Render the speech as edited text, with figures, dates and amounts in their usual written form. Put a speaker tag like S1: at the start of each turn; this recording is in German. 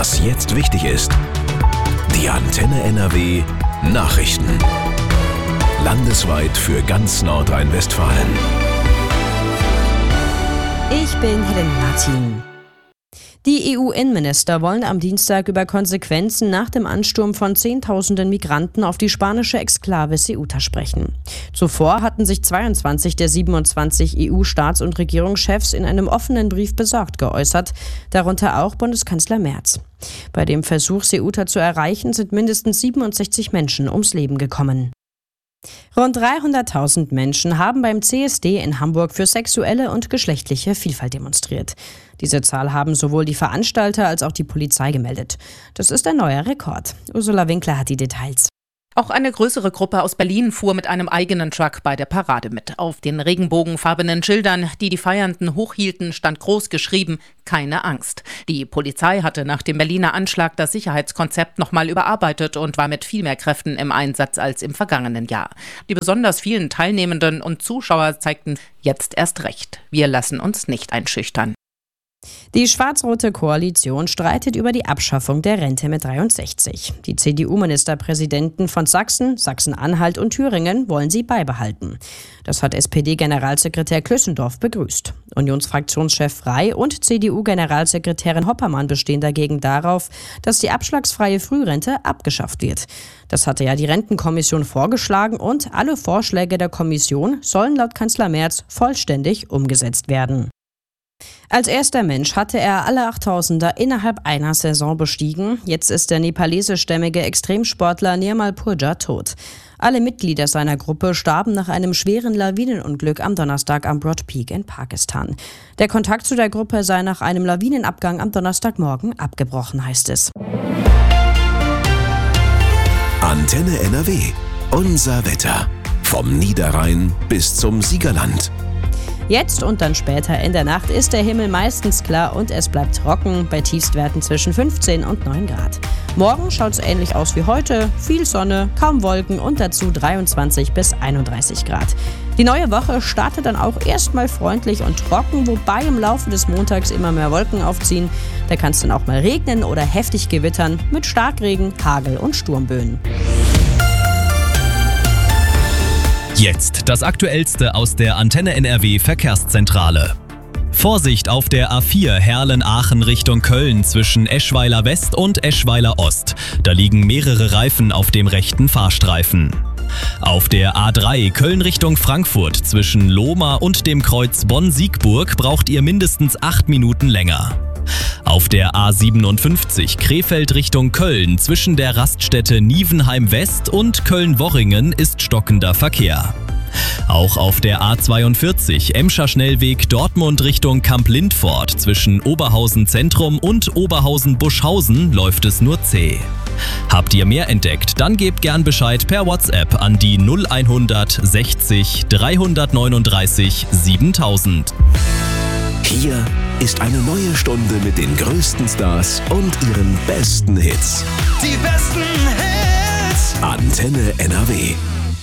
S1: Was jetzt wichtig ist. Die Antenne NRW Nachrichten. Landesweit für ganz Nordrhein-Westfalen.
S2: Ich bin Helen Martin. Die EU-Innenminister wollen am Dienstag über Konsequenzen nach dem Ansturm von Zehntausenden Migranten auf die spanische Exklave Ceuta sprechen. Zuvor hatten sich 22 der 27 EU-Staats- und Regierungschefs in einem offenen Brief besorgt geäußert, darunter auch Bundeskanzler Merz. Bei dem Versuch, Ceuta zu erreichen, sind mindestens 67 Menschen ums Leben gekommen. Rund 300.000 Menschen haben beim CSD in Hamburg für sexuelle und geschlechtliche Vielfalt demonstriert. Diese Zahl haben sowohl die Veranstalter als auch die Polizei gemeldet. Das ist ein neuer Rekord. Ursula Winkler hat die Details.
S3: Auch eine größere Gruppe aus Berlin fuhr mit einem eigenen Truck bei der Parade mit. Auf den regenbogenfarbenen Schildern, die die Feiernden hochhielten, stand groß geschrieben: Keine Angst. Die Polizei hatte nach dem Berliner Anschlag das Sicherheitskonzept nochmal überarbeitet und war mit viel mehr Kräften im Einsatz als im vergangenen Jahr. Die besonders vielen Teilnehmenden und Zuschauer zeigten jetzt erst recht: Wir lassen uns nicht einschüchtern.
S2: Die schwarz-rote Koalition streitet über die Abschaffung der Rente mit 63. Die CDU-Ministerpräsidenten von Sachsen, Sachsen-Anhalt und Thüringen wollen sie beibehalten. Das hat SPD-Generalsekretär Klössendorf begrüßt. Unionsfraktionschef Frey und CDU-Generalsekretärin Hoppermann bestehen dagegen darauf, dass die abschlagsfreie Frührente abgeschafft wird. Das hatte ja die Rentenkommission vorgeschlagen und alle Vorschläge der Kommission sollen laut Kanzler Merz vollständig umgesetzt werden. Als erster Mensch hatte er alle 8000er innerhalb einer Saison bestiegen. Jetzt ist der nepalesischstämmige Extremsportler Nirmal Purja tot. Alle Mitglieder seiner Gruppe starben nach einem schweren Lawinenunglück am Donnerstag am Broad Peak in Pakistan. Der Kontakt zu der Gruppe sei nach einem Lawinenabgang am Donnerstagmorgen abgebrochen, heißt es.
S1: Antenne NRW. Unser Wetter. Vom Niederrhein bis zum Siegerland.
S2: Jetzt und dann später in der Nacht ist der Himmel meistens klar und es bleibt trocken bei Tiefstwerten zwischen 15 und 9 Grad. Morgen schaut es ähnlich aus wie heute, viel Sonne, kaum Wolken und dazu 23 bis 31 Grad. Die neue Woche startet dann auch erstmal freundlich und trocken, wobei im Laufe des Montags immer mehr Wolken aufziehen. Da kann es dann auch mal regnen oder heftig gewittern mit Starkregen, Hagel und Sturmböen.
S4: Jetzt das Aktuellste aus der Antenne NRW Verkehrszentrale. Vorsicht auf der A4 Herlen-Aachen Richtung Köln zwischen Eschweiler West und Eschweiler Ost. Da liegen mehrere Reifen auf dem rechten Fahrstreifen. Auf der A3 Köln Richtung Frankfurt zwischen Lohmar und dem Kreuz Bonn-Siegburg braucht ihr mindestens 8 Minuten länger. Auf der A57 Krefeld Richtung Köln zwischen der Raststätte Nievenheim West und Köln-Worringen ist stockender Verkehr. Auch auf der A42 Emscher Schnellweg Dortmund Richtung Kamp-Lindfort zwischen Oberhausen Zentrum und Oberhausen Buschhausen läuft es nur zäh. Habt ihr mehr entdeckt, dann gebt gern Bescheid per WhatsApp an die 0100 60 339 7000.
S1: Hier ist eine neue Stunde mit den größten Stars und ihren besten Hits.
S5: Die besten Hits.
S1: Antenne NRW.